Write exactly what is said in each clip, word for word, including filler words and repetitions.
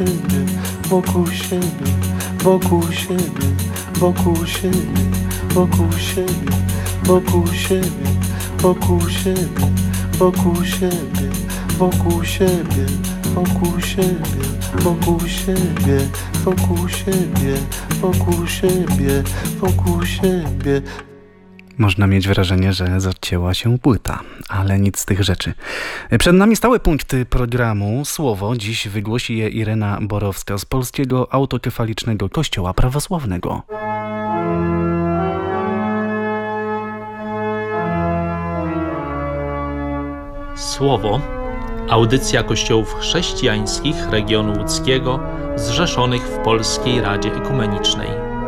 siebie, wokół siebie, wokół siebie, wokół siebie, wokół siebie, wokół siebie, wokół siebie, wokół siebie, wokół siebie, wokół siebie, wokół siebie, wokół siebie, wokół siebie, wokół siebie. Można mieć wrażenie, że zacięła się płyta, ale nic z tych rzeczy. Przed nami stały punkt programu. Słowo dziś wygłosi je Irena Borowska z Polskiego Autokefalicznego Kościoła Prawosławnego. Słowo. Audycja Kościołów chrześcijańskich regionu łódzkiego zrzeszonych w Polskiej Radzie Ekumenicznej.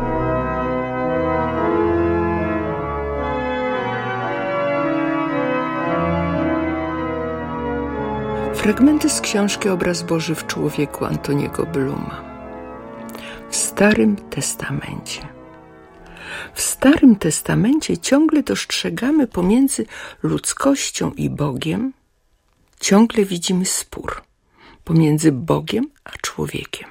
Fragmenty z książki Obraz Boży w człowieku Antoniego Bluma. W Starym Testamencie. W Starym Testamencie ciągle dostrzegamy pomiędzy ludzkością i Bogiem, ciągle widzimy spór pomiędzy Bogiem a człowiekiem.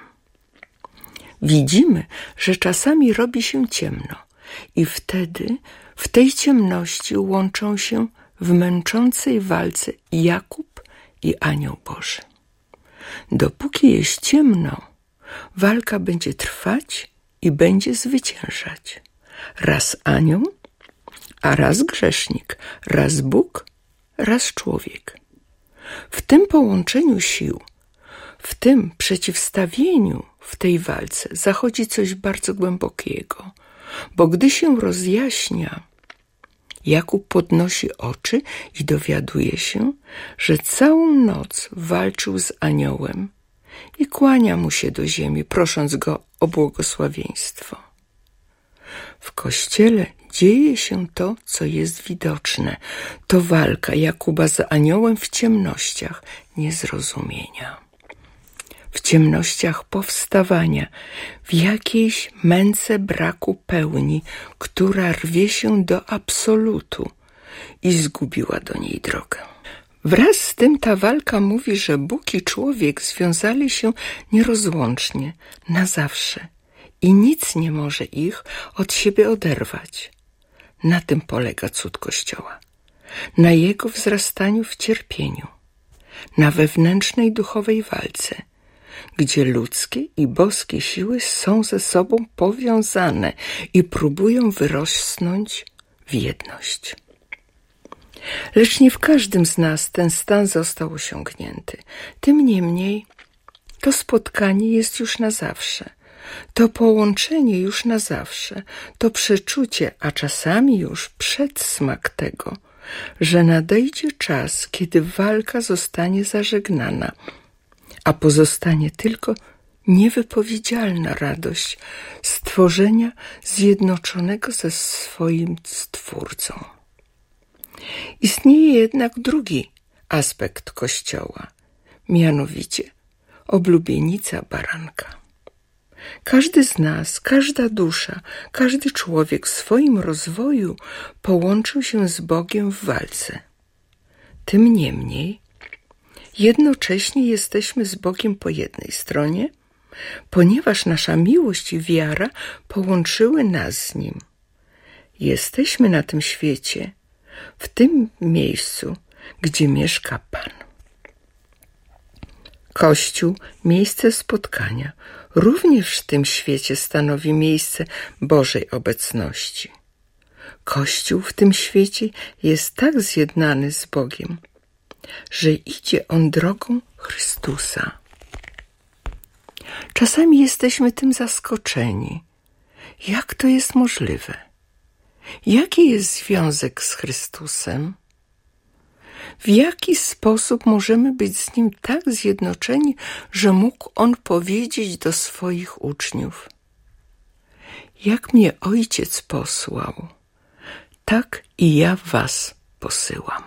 Widzimy, że czasami robi się ciemno i wtedy w tej ciemności łączą się w męczącej walce Jakub i Anioł Boży. Dopóki jest ciemno, walka będzie trwać i będzie zwyciężać. Raz anioł, a raz grzesznik, raz Bóg, raz człowiek. W tym połączeniu sił, w tym przeciwstawieniu w tej walce zachodzi coś bardzo głębokiego, bo gdy się rozjaśnia, Jakub podnosi oczy i dowiaduje się, że całą noc walczył z aniołem i kłania mu się do ziemi, prosząc go o błogosławieństwo. W Kościele dzieje się to, co jest widoczne. To walka Jakuba z aniołem w ciemnościach niezrozumienia. W ciemnościach powstawania, w jakiejś męce braku pełni, która rwie się do absolutu i zgubiła do niej drogę. Wraz z tym ta walka mówi, że Bóg i człowiek związali się nierozłącznie, na zawsze i nic nie może ich od siebie oderwać. Na tym polega cud Kościoła, na jego wzrastaniu w cierpieniu, na wewnętrznej duchowej walce, gdzie ludzkie i boskie siły są ze sobą powiązane i próbują wyrosnąć w jedność. Lecz nie w każdym z nas ten stan został osiągnięty. Tym niemniej to spotkanie jest już na zawsze, to połączenie już na zawsze, to przeczucie, a czasami już przedsmak tego, że nadejdzie czas, kiedy walka zostanie zażegnana, a pozostanie tylko niewypowiedzialna radość stworzenia zjednoczonego ze swoim Stwórcą. Istnieje jednak drugi aspekt Kościoła, mianowicie oblubienica baranka. Każdy z nas, każda dusza, każdy człowiek w swoim rozwoju połączył się z Bogiem w walce. Tym niemniej jednocześnie jesteśmy z Bogiem po jednej stronie, ponieważ nasza miłość i wiara połączyły nas z Nim. Jesteśmy na tym świecie, w tym miejscu, gdzie mieszka Pan. Kościół, miejsce spotkania, również w tym świecie stanowi miejsce Bożej obecności. Kościół w tym świecie jest tak zjednany z Bogiem, że idzie on drogą Chrystusa. Czasami jesteśmy tym zaskoczeni. Jak to jest możliwe? Jaki jest związek z Chrystusem? W jaki sposób możemy być z Nim tak zjednoczeni, że mógł On powiedzieć do swoich uczniów: jak mnie Ojciec posłał, tak i ja was posyłam.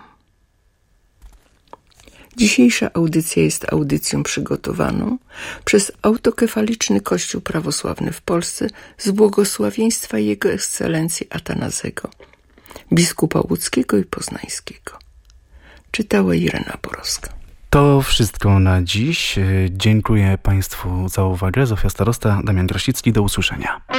Dzisiejsza audycja jest audycją przygotowaną przez Autokefaliczny Kościół Prawosławny w Polsce z błogosławieństwa Jego Ekscelencji Atanazego, biskupa łódzkiego i poznańskiego. Czytała Irena Borowska. To wszystko na dziś. Dziękuję Państwu za uwagę. Zofia Starosta, Damian Grosicki. Do usłyszenia.